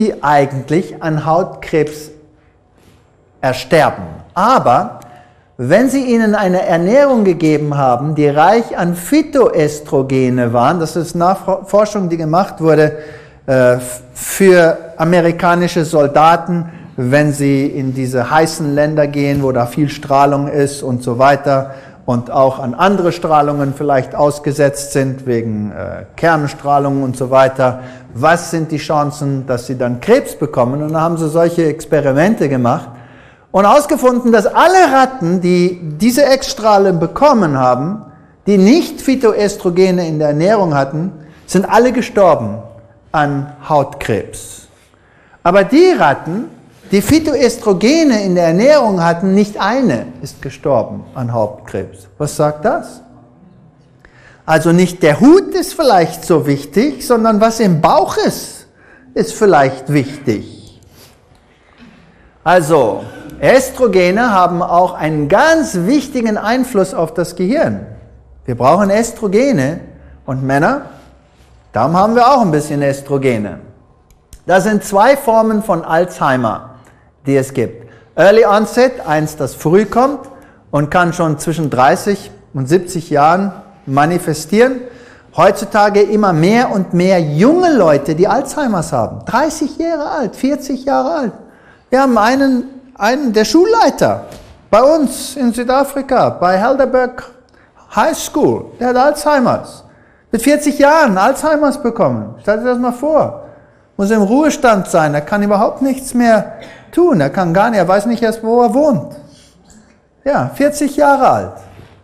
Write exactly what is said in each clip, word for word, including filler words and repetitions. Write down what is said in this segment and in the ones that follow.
die eigentlich an Hautkrebs ersterben. Aber wenn Sie ihnen eine Ernährung gegeben haben, die reich an Phytoestrogene waren, das ist Nachforschung, die gemacht wurde äh, für amerikanische Soldaten, wenn sie in diese heißen Länder gehen, wo da viel Strahlung ist und so weiter und auch an andere Strahlungen vielleicht ausgesetzt sind, wegen äh, Kernstrahlung und so weiter. Was sind die Chancen, dass sie dann Krebs bekommen? Und dann haben sie solche Experimente gemacht und herausgefunden, dass alle Ratten, die diese Exstrahlen bekommen haben, die nicht Phytoestrogene in der Ernährung hatten, sind alle gestorben an Hautkrebs. Aber die Ratten, die Phytoestrogene in der Ernährung hatten, nicht eine ist gestorben an Hautkrebs. Was sagt das? Also nicht der Hut ist vielleicht so wichtig, sondern was im Bauch ist, ist vielleicht wichtig. Also, Estrogene haben auch einen ganz wichtigen Einfluss auf das Gehirn. Wir brauchen Estrogene und Männer, darum haben wir auch ein bisschen Estrogene. Das sind zwei Formen von Alzheimer, die es gibt. Early Onset, eins, das früh kommt und kann schon zwischen dreißig und siebzig Jahren manifestieren. Heutzutage immer mehr und mehr junge Leute, die Alzheimers haben. dreißig Jahre alt, vierzig Jahre alt. Wir haben einen, einen der Schulleiter bei uns in Südafrika, bei Helderberg High School, der hat Alzheimers. Mit vierzig Jahren Alzheimers bekommen. Stell dir das mal vor. Muss im Ruhestand sein, er kann überhaupt nichts mehr tun, er kann gar nicht, er weiß nicht erst, wo er wohnt. Ja, vierzig Jahre alt.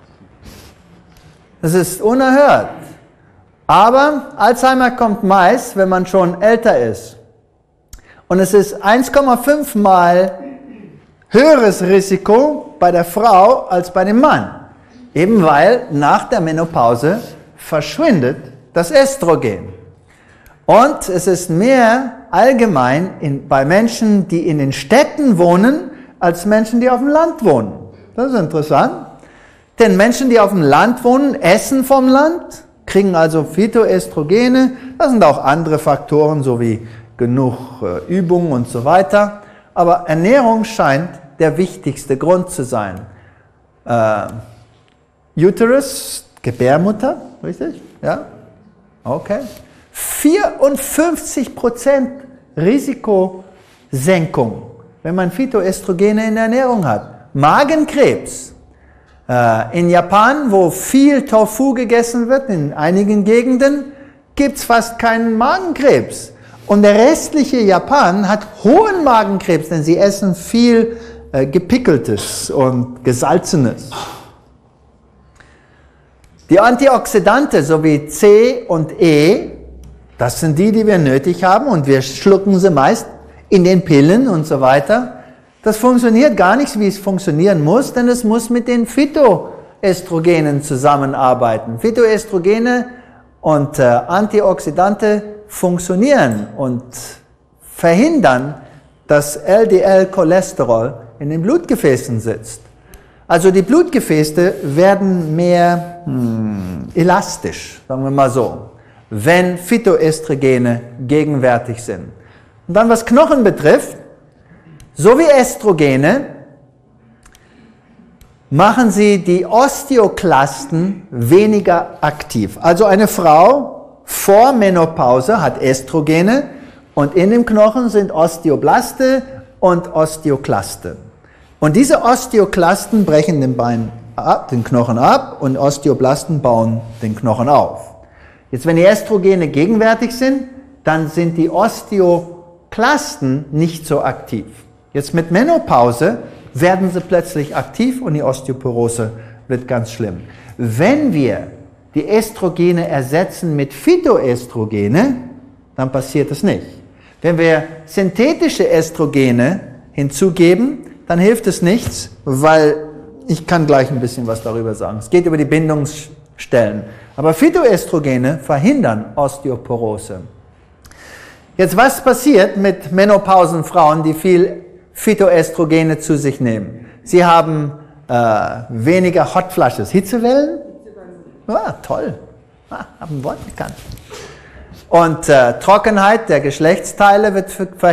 Das ist unerhört. Aber Alzheimer kommt meist, wenn man schon älter ist. Und es ist eins Komma fünf Mal höheres Risiko bei der Frau als bei dem Mann. Eben weil nach der Menopause verschwindet das Estrogen. Und es ist mehr allgemein in, bei Menschen, die in den Städten wohnen, als Menschen, die auf dem Land wohnen. Das ist interessant. Denn Menschen, die auf dem Land wohnen, essen vom Land, kriegen also Phytoestrogene. Das sind auch andere Faktoren, so wie genug äh, Übung und so weiter. Aber Ernährung scheint der wichtigste Grund zu sein. Äh, Uterus, Gebärmutter, richtig? Ja? Okay. vierundfünfzig Prozent Risikosenkung, wenn man Phytoestrogene in der Ernährung hat. Magenkrebs. Äh, in Japan, wo viel Tofu gegessen wird, in einigen Gegenden, gibt es fast keinen Magenkrebs. Und der restliche Japan hat hohen Magenkrebs, denn sie essen viel äh, Gepickeltes und Gesalzenes. Die Antioxidante sowie C und E, das sind die, die wir nötig haben und wir schlucken sie meist in den Pillen und so weiter. Das funktioniert gar nicht, wie es funktionieren muss, denn es muss mit den Phytoestrogenen zusammenarbeiten. Phytoestrogene und äh, Antioxidante funktionieren und verhindern, dass L D L-Cholesterol in den Blutgefäßen sitzt. Also die Blutgefäße werden mehr hm, elastisch, sagen wir mal so, wenn Phytoestrogene gegenwärtig sind. Und dann was Knochen betrifft, so wie Estrogene, machen sie die Osteoklasten weniger aktiv. Also eine Frau vor Menopause hat Estrogene und in dem Knochen sind Osteoblaste und Osteoklaste. Und diese Osteoklasten brechen den Bein ab, den Knochen ab und Osteoblasten bauen den Knochen auf. Jetzt, wenn die Estrogene gegenwärtig sind, dann sind die Osteoklasten nicht so aktiv. Jetzt mit Menopause werden sie plötzlich aktiv und die Osteoporose wird ganz schlimm. Wenn wir die Estrogene ersetzen mit Phytoestrogene, dann passiert es nicht. Wenn wir synthetische Estrogene hinzugeben, dann hilft es nichts, weil ich kann gleich ein bisschen was darüber sagen. Es geht über die Bindungsstellen. Aber Phytoestrogene verhindern Osteoporose. Jetzt, was passiert mit Menopausenfrauen, die viel Phytoestrogene zu sich nehmen? Sie haben äh, weniger Hot Flushes. Hitzewellen? Ah, toll. Ah, haben ein Wort gekannt. Und äh, Trockenheit der Geschlechtsteile wird verhindert.